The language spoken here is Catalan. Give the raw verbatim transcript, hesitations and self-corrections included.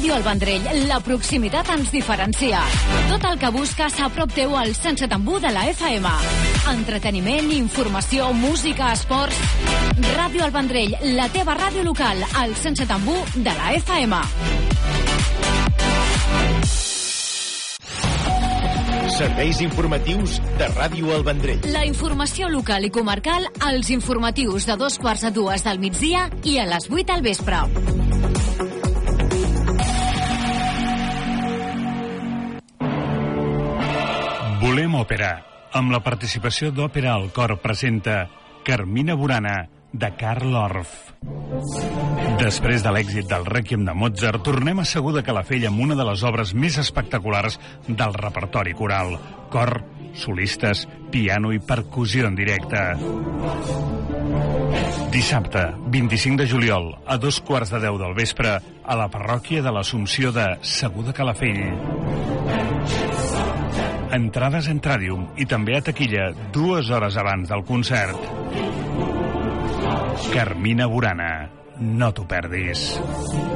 Ràdio El Vendrell, la proximitat ens diferencia. Tot el que busques a prop teu al cent set coma u de la F M. Entreteniment, informació, música, esports... Ràdio El Vendrell, la teva ràdio local, al cent set coma u de la F M. Serveis informatius de Ràdio El Vendrell. La informació local i comarcal als informatius de dos quarts a dues del migdia i a les vuit al vespre. Volem òpera. Amb la participació d'Òpera al Cor presenta Carmina Burana, de Carl Orff. Després de l'èxit del Rèquiem de Mozart, tornem a Segur de Calafell amb una de les obres més espectaculars del repertori coral. Cor, solistes, piano i percussió en directe. Dissabte, vint-i-cinc de juliol, a dos quarts de deu del vespre, a la parròquia de l'Assumpció de Segur de Calafell. Entrades en Tràdium i també a taquilla dues hores abans del concert. Carmina Burana, no t'ho perdis.